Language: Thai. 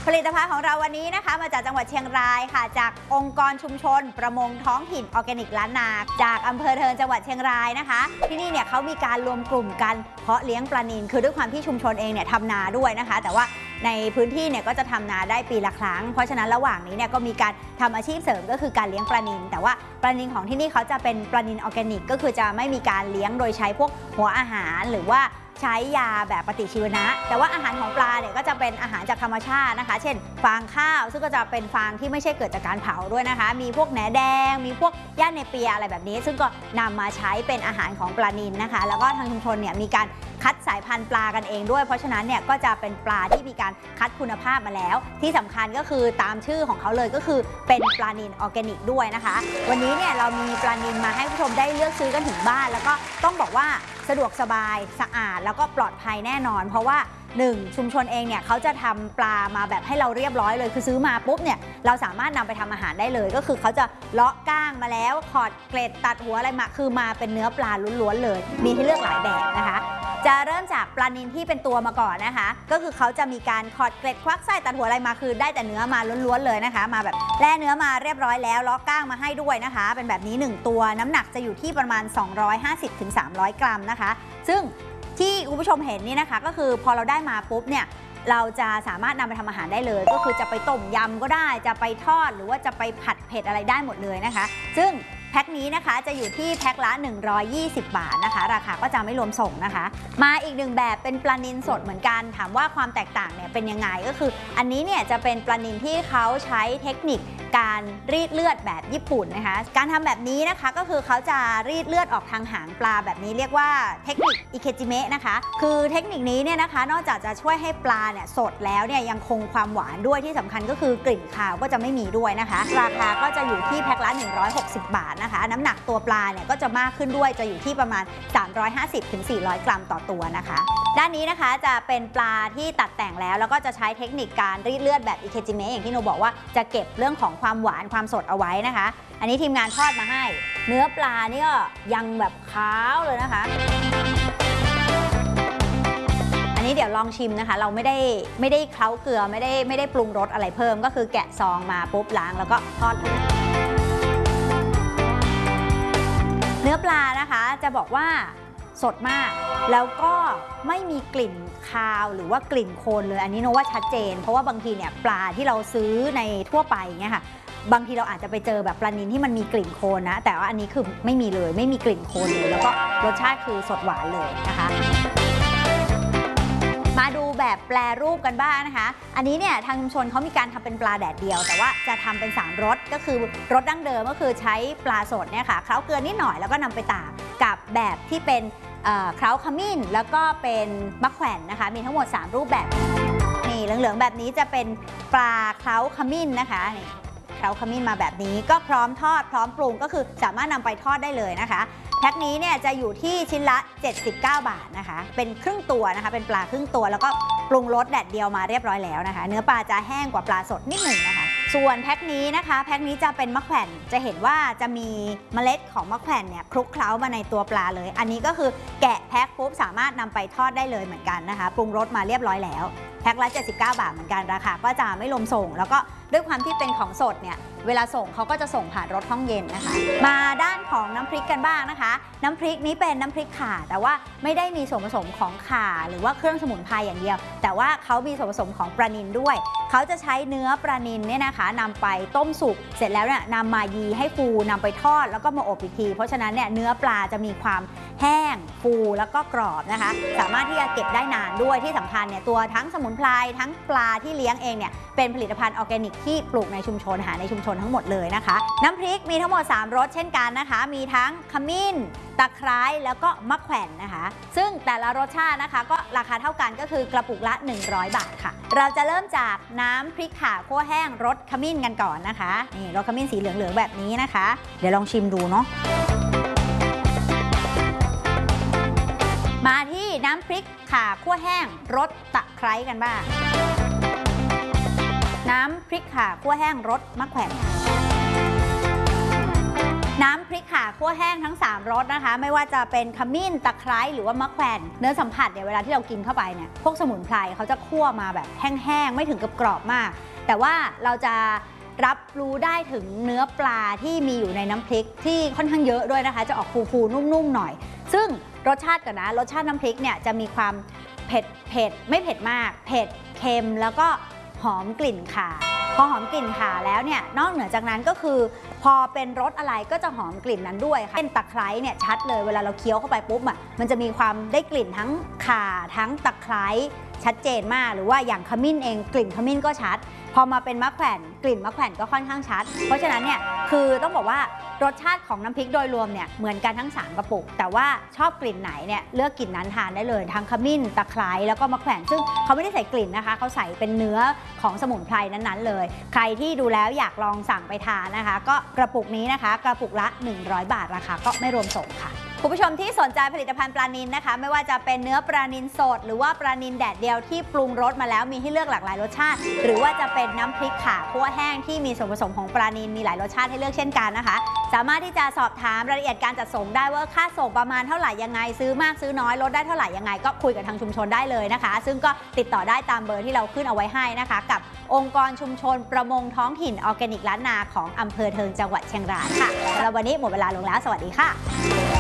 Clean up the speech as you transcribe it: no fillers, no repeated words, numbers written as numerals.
ผลิตภัณฑ์ของเราวันนี้นะคะมาจากจังหวัดเชียงรายค่ะจากองค์กรชุมชนประมงท้องถิ่นออร์แกนิกล้านนาจากอำเภอเทิงจังหวัดเชียงรายนะคะที่นี่เนี่ยเขามีการรวมกลุ่มกันเพาะเลี้ยงปลานิลคือด้วยความที่ชุมชนเองเนี่ยทำนาด้วยนะคะแต่ว่าในพื้นที่เนี่ยก็จะทำนาได้ปีละครั้งเพราะฉะนั้นระหว่างนี้เนี่ยก็มีการทำอาชีพเสริมก็คือการเลี้ยงปลานิลแต่ว่าปลานิลของที่นี่เขาจะเป็นปลานิลออร์แกนิกก็คือจะไม่มีการเลี้ยงโดยใช้พวกหัวอาหารหรือว่าใช้ยาแบบปฏิชีวนะแต่ว่าอาหารของปลาเนี่ยก็จะเป็นอาหารจากธรรมชาตินะคะเช่นฟางข้าวซึ่งก็จะเป็นฟางที่ไม่ใช่เกิดจากการเผาด้วยนะคะมีพวกแหนแดงมีพวกหญ้าเนเปียอะไรแบบนี้ซึ่งก็นำมาใช้เป็นอาหารของปลานิลนะคะแล้วก็ทางชุมชนเนี่ยมีการคัดสายพันธุ์ปลากันเองด้วยเพราะฉะนั้นเนี่ยก็จะเป็นปลาที่มีการคัดคุณภาพมาแล้วที่สำคัญก็คือตามชื่อของเขาเลยก็คือเป็นปลานิลออร์แกนิกด้วยนะคะวันนี้เนี่ยเรามีปลานิลมาให้ผู้ชมได้เลือกซื้อกันถึงบ้านแล้วก็ต้องบอกว่าสะดวกสบายสะอาดแล้วก็ปลอดภัยแน่นอนเพราะว่า1ชุมชนเองเนี่ยเขาจะทำปลามาแบบให้เราเรียบร้อยเลยคือซื้อมาปุ๊บเนี่ยเราสามารถนำไปทำอาหารได้เลยก็คือเขาจะเลาะก้างมาแล้วขอดเกล็ดตัดหัวอะไรมาคือมาเป็นเนื้อปลาล้วนๆเลยมีให้เลือกหลายแบบนะคะจะเริ่มจากปลานิลที่เป็นตัวมาก่อนนะคะก็คือเขาจะมีการขอดเกล็ดควักไส้ตัดหัวอะไรมาคือได้แต่เนื้อมาล้วนๆเลยนะคะมาแบบแล่เนื้อมาเรียบร้อยแล้วเลาะก้างมาให้ด้วยนะคะเป็นแบบนี้1ตัวน้ำหนักจะอยู่ที่ประมาณ250-300 กรัมนะคะซึ่งที่คุณผู้ชมเห็นนี่นะคะก็คือพอเราได้มาปุ๊บเนี่ยเราจะสามารถนำไปทำอาหารได้เลยก็คือจะไปต้มยำก็ได้จะไปทอดหรือว่าจะไปผัดเผ็ดอะไรได้หมดเลยนะคะซึ่งแพ็คนี้นะคะจะอยู่ที่แพ็คละ120 บาทนะคะราคาก็จะไม่รวมส่งนะคะมาอีกหนึ่งแบบเป็นปลานิลสดเหมือนกันถามว่าความแตกต่างเนี่ยเป็นยังไงก็คืออันนี้เนี่ยจะเป็นปลานิลที่เขาใช้เทคนิคการรีดเลือดแบบญี่ปุ่นนะคะการทำแบบนี้นะคะก็คือเขาจะรีดเลือดออกทางหางปลาแบบนี้เรียกว่าเทคนิคอิเคจิเมะนะคะคือเทคนิคนี้เนี่ยนะคะนอกจากจะช่วยให้ปลาเนี่ยสดแล้วเนี่ยยังคงความหวานด้วยที่สำคัญก็คือกลิ่นคาวก็จะไม่มีด้วยนะคะราคาก็จะอยู่ที่แพ็คละ160 บาทนะคะน้ำหนักตัวปลาเนี่ยก็จะมากขึ้นด้วยจะอยู่ที่ประมาณ350-400 กรัมต่อตัวนะคะด้านนี้นะคะจะเป็นปลาที่ตัดแต่งแล้วก็จะใช้เทคนิคการรีดเลือดแบบอิเคจิเมะอย่างที่โนบอกว่าจะเก็บเรื่องของความหวานความสดเอาไว้นะคะอันนี้ทีมงานทอดมาให้เนื้อปลานี่ก็ยังแบบขาวเลยนะคะอันนี้เดี๋ยวลองชิมนะคะเราไม่ได้เคล้าเกลือไม่ได้ปรุงรสอะไรเพิ่มก็คือแกะซองมาปุ๊บล้างแล้วก็ทอดเลยเนื้อปลานะคะจะบอกว่าสดมากแล้วก็ไม่มีกลิ่นคาวหรือว่ากลิ่นโคลนเลยอันนี้โนว่าชัดเจนเพราะว่าบางทีเนี่ยปลาที่เราซื้อในทั่วไปเนี่ยค่ะบางทีเราอาจจะไปเจอแบบปลานิลที่มันมีกลิ่นโคลนนะแต่ว่าอันนี้คือไม่มีเลยไม่มีกลิ่นโคลนเลยแล้วก็รสชาติคือสดหวานเลยนะคะมาดูแบบแปรรูปกันบ้างนะคะอันนี้เนี่ยทางชุมชนเขามีการทำเป็นปลาแดดเดียวแต่ว่าจะทำเป็น3รสก็คือรสดั้งเดิมก็คือใช้ปลาสดเนี่ยค่ะเคล้าเกลือนิดหน่อยแล้วก็นำไปตากกับแบบที่เป็นเคล้าขมิ้นแล้วก็เป็นมะแขวนนะคะมีทั้งหมด3รูปแบบนี่เหลืองๆแบบนี้จะเป็นปลาเคล้าขมิ้นนะคะนี่เคล้าขมิ้นมาแบบนี้ก็พร้อมทอดพร้อมปรุงก็คือสามารถนำไปทอดได้เลยนะคะแพ็คนี้เนี่ยจะอยู่ที่ชิ้นละ79 บาทนะคะเป็นครึ่งตัวนะคะเป็นปลาครึ่งตัวแล้วก็ปรุงรสแดดเดียวมาเรียบร้อยแล้วนะคะเนื้อปลาจะแห้งกว่าปลาสดนิดหนึ่งนะคะส่วนแพ็คนี้นะคะแพ็คนี้จะเป็นมะแขวนจะเห็นว่าจะมีเมล็ดของมะแขวนเนี่ยคลุกเคล้ามาในตัวปลาเลยอันนี้ก็คือแกะแพ็คปุ๊บสามารถนำไปทอดได้เลยเหมือนกันนะคะปรุงรสมาเรียบร้อยแล้วแพ็คละ79 บาทเหมือนกันราคาก็จะไม่รวมส่งแล้วก็ด้วยความที่เป็นของสดเนี่ยเวลาส่งเขาก็จะส่งผ่านรถห้องเย็นนะคะมาด้านของน้ำพริกกันบ้างนะคะน้ำพริกนี้เป็นน้ำพริกข่าแต่ว่าไม่ได้มีส่วนผสมของข่าหรือว่าเครื่องสมุนไพรอย่างเดียวแต่ว่าเขามีส่วนผสมของปลานิลด้วยเขาจะใช้เนื้อปลานิลเนี่ยนะคะนำไปต้มสุกเสร็จแล้วเนี่ยนำมายีให้ฟูนำไปทอดแล้วก็มาอบอีกทีเพราะฉะนั้นเนี่ยเนื้อปลาจะมีความแห้งฟูแล้วก็กรอบนะคะสามารถที่จะเก็บได้นานด้วยที่สำคัญเนี่ยตัวทั้งสมุนไพรทั้งปลาที่เลี้ยงเองเนี่ยเป็นผลิตภัณฑ์ออร์แกนิกที่ปลูกในชุมชนหาในชุมชนทั้งหมดเลยนะคะน้ำพริกมีทั้งหมด3รสเช่นกันนะคะมีทั้งขมิ้นตะไคร้แล้วก็มะแขวนนะคะซึ่งแต่ละรสชาตินะคะก็ราคาเท่ากันก็คือกระปุกละ100 บาทค่ะเราจะเริ่มจากน้ำพริกข่าคั่วแห้งรสขมิ้นกันก่อนนะคะนี่รสขมิ้นสีเหลืองๆแบบนี้นะคะเดี๋ยวลองชิมดูเนาะมาที่น้ำพริกข่าคั่วแห้งรสตะไคร้กันบ้างน้ำพริกข่าคั่วแห้งรสมะแขวนน้ำพริกข่าคั่วแห้งทั้ง3รสนะคะไม่ว่าจะเป็นขมิ้นตะไคร้หรือว่ามะแขวนเนื้อสัมผัสเนี่ยเวลาที่เรากินเข้าไปเนี่ยพวกสมุนไพรเขาจะคั่วมาแบบแห้งๆไม่ถึงกับกรอบมากแต่ว่าเราจะรับรู้ได้ถึงเนื้อปลาที่มีอยู่ในน้ำพริกที่ค่อนข้างเยอะด้วยนะคะจะออกฟูๆนุ่มๆหน่อยซึ่งรสชาติก่อนนะรสชาติน้ำพริกเนี่ยจะมีความเผ็ดไม่เผ็ดมากเผ็ดเค็มแล้วก็หอมกลิ่นข่าพอหอมกลิ่นข่าแล้วเนี่ยนอกเหนือจากนั้นก็คือพอเป็นรสอะไรก็จะหอมกลิ่นนั้นด้วยค่ะเป็นตะไคร้เนี่ยชัดเลยเวลาเราเคี้ยวเข้าไปปุ๊บอ่ะมันจะมีความได้กลิ่นทั้งข่าทั้งตะไคร้ชัดเจนมากหรือว่าอย่างขมิ้นเองกลิ่นขมิ้นก็ชัดพอมาเป็นมะแขวนกลิ่นมะแขวนก็ค่อนข้างชัดเพราะฉะนั้นเนี่ยคือต้องบอกว่ารสชาติของน้ำพริกโดยรวมเนี่ยเหมือนกันทั้ง3กระปุกแต่ว่าชอบกลิ่นไหนเนี่ยเลือกกลิ่นนั้นทานได้เลยทั้งขมิ้นตะไคร้แล้วก็มะแขวนซึ่งเขาไม่ได้ใส่กลิ่นนะคะเขาใส่เป็นเนื้อของสมุนไพรนั้นๆเลยใครที่ดูแล้วอยากลองสั่งไปทานนะคะก็กระปุกนี้นะคะกระปุกละ100 บาทราคาก็ไม่รวมส่งค่ะคุณผู้ชมที่สนใจผลิตภัณฑ์ปลานิลนะคะไม่ว่าจะเป็นเนื้อปลานิลสดหรือว่าปลานิลแดดเดียวที่ปรุงรสมาแล้วมีให้เลือกหลากหลายรสชาติหรือว่าจะเป็นน้ำพริกข่าคั่วแห้งที่มีส่วนผสมของปลานิลมีหลายรสชาติให้เลือกเช่นกันนะคะสามารถที่จะสอบถามรายละเอียดการจัดส่งได้ว่าค่าส่งประมาณเท่าไหร่ยังไงซื้อมากซื้อน้อยลดได้เท่าไหร่ยังไงก็คุยกับทางชุมชนได้เลยนะคะซึ่งก็ติดต่อได้ตามเบอร์ที่เราขึ้นเอาไว้ให้นะคะกับองค์กรชุมชนประมงท้องถิ่นออร์แกนิกล้านนาของอำเภอเทิงจังหวัดเชียงรายค่ะแล้ววันนี้หมดเวลาลงแล้วสวัสดีค่ะ